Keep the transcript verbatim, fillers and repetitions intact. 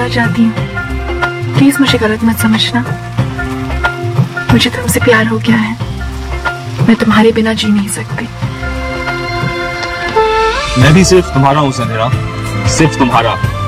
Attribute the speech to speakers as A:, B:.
A: बताना चाहती हूँ, प्लीज मुझे गलत मत समझना। मुझे तुमसे प्यार हो गया है, मैं तुम्हारे बिना जी नहीं सकती।
B: मैं भी सिर्फ तुम्हारा हूँ संजना, सिर्फ तुम्हारा।